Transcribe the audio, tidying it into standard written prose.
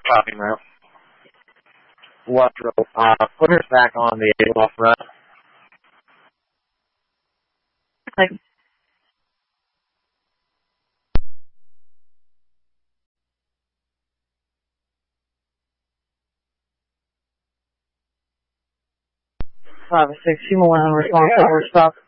Copy, man. Left rope. Put her back on the left front. Like, Five, 6, Human 100 response, over stop.